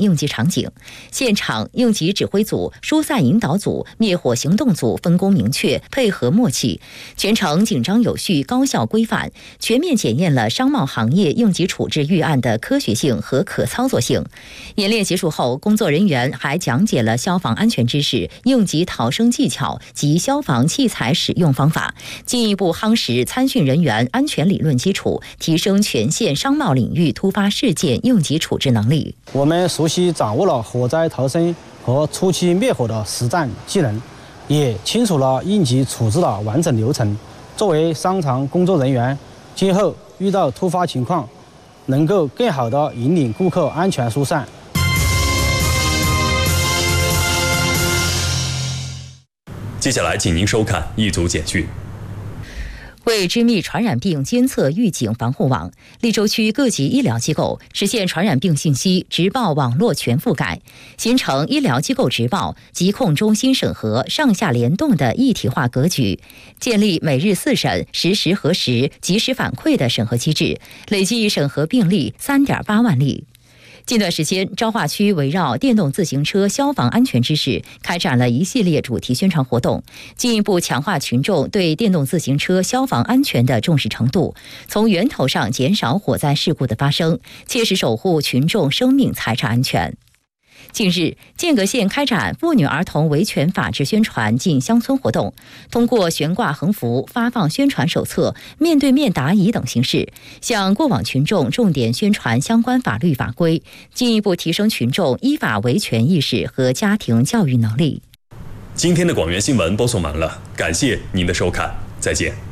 应急场景。现场应急指挥组、疏散引导组、灭火行动组分工明确，配合默契，全程紧张有序、高效规范，全面检验了商贸行业应急处置预案的科学性和可操作性。演练结束后，工作人员还讲解了消防安全知识、应急逃生技巧及消防器材使用方法，进一步夯实参训人员安全理论基础，提升全县商贸领域突发事件应急处置能力。 我们熟悉掌握了火灾逃生和初期灭火的实战技能，也清楚了应急处置的完整流程。作为商场工作人员，今后遇到突发情况，能够更好地引领顾客安全疏散。 接下来，请您收看一组简讯。 为致密传染病监测预警防护网，溧州区各级医疗机构实现传染病信息直报网络全覆盖，形成医疗机构直报、疾控中心审核上下联动的一体化格局，建立每日4审、实时核实、及时反馈的审核机制，累计审核病例3.8万例。近段时间，昭化区围绕电动自行车消防安全知识开展了一系列主题宣传活动，进一步强化群众对电动自行车消防安全的重视程度，从源头上减少火灾事故的发生，切实守护群众生命财产安全。近日，间隔县开展妇女儿童维权法治宣传进乡村活动，通过悬挂横幅、发放宣传手册、面对面答疑等形式，向过往群众重点宣传相关法律法规，进一步提升群众依法维权意识和家庭教育能力。 今天的广元新闻播送完了，感谢您的收看，再见。